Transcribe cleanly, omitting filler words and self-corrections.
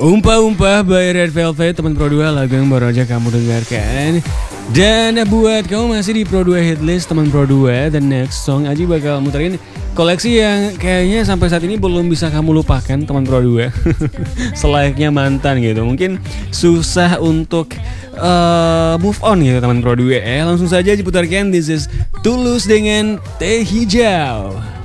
Umpah-umpah by Red Velvet, teman Pro 2, lagu yang baru aja kamu dengarkan. Dan buat kamu masih di Pro 2 Hitlist teman Pro 2, the next song Aji bakal muterin koleksi yang kayaknya sampai saat ini belum bisa kamu lupakan teman Pro 2. Selayaknya mantan gitu. Mungkin susah untuk move on gitu teman Pro 2. Langsung saja diputarkan, this is Tulus dengan Teh Hijau.